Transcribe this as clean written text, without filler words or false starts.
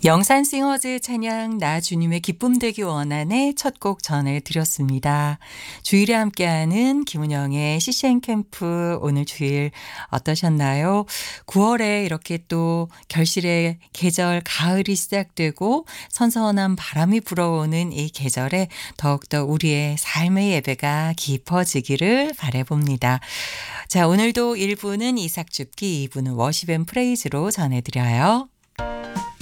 영산싱어즈 찬양 나 주님의 기쁨 되기 원하네 첫 곡 전해드렸습니다. 주일에 함께하는 김은영의 CCM 캠프 오늘 주일 어떠셨나요? 9월에 이렇게 또 결실의 계절 가을이 시작되고 선선한 바람이 불어오는 이 계절에 더욱더 우리의 삶의 예배가 깊어지기를 바라봅니다. 자, 오늘도 1부는 이삭 줍기, 2부는 워십 앤 프레이즈로 전해드려요.